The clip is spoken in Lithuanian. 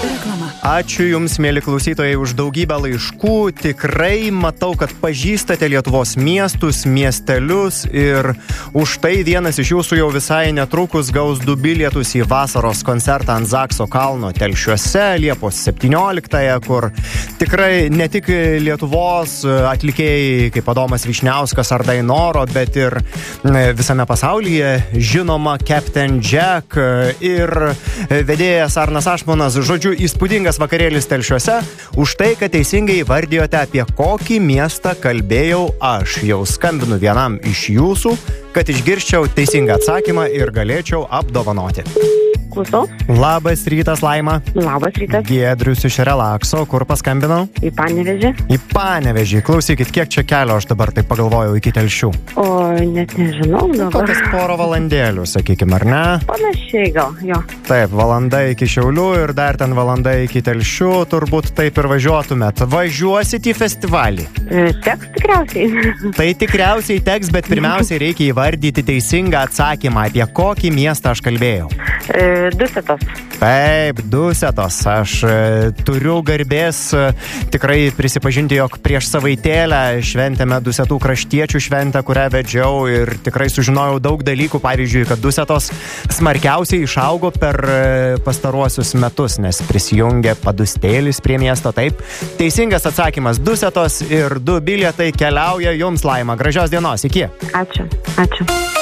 Reklama. Ačiū Jums, mėly klausytojai, už daugybę laiškų. Tikrai matau, kad pažįstate Lietuvos miestus, miestelius ir už tai vienas iš jūsų jau visai netrukus gaus 2 bilietus į vasaros koncertą ant Zakso kalno Telšiuose Liepos 17-ąją, kur tikrai ne tik Lietuvos atlikėjai kaip Adomas Vyšniauskas ar Dainoro, bet ir visame pasaulyje žinoma Captain Jack ir vedėjas Arnas Ašmonas. Žodžiu, įspūdingas vakarėlis Telšiuose už tai, kad teisingai įvardijote, apie kokį miestą kalbėjau aš. Jau skambinu vienam iš jūsų, kad išgirščiau teisingą atsakymą ir galėčiau apdovanoti. Klausau. Labas rytas, Laima. Labas rytas. Giedrius iš Relakso. Kur paskambinau? Į Panevėžį. Į Panevėžį. Klausykit, kiek čia kelio aš dabar taip pagalvojau iki Telšių? O, net nežinau dabar. Kokias porą valandėlių, sakykime, ar ne? Panašiai gal, jo. Taip, valanda iki Šiaulių ir dar ten valanda iki Telšių. Turbūt taip ir važiuotumėt. Važiuosit į festivalį? Teks tikriausiai. Tai tikriausiai teks, bet pirmiausiai reikia įvardyti teisingą atsakymą, apie kokį miestą aš kalbėjau. Dusetos. Taip, Dusetos. Aš turiu garbės tikrai prisipažinti, jog prieš savaitėlę šventėme Dusetų kraštiečių šventę, kurią vedžiau ir tikrai sužinojau daug dalykų. Pavyzdžiui, kad Dusetos smarkiausiai išaugo per pastaruosius metus, nes prisijungė Padustėlis prie miesto. Taip, teisingas atsakymas Dusetos ir 2 bilietai keliauja jums, Laima. Gražios dienos, iki. Ačiū.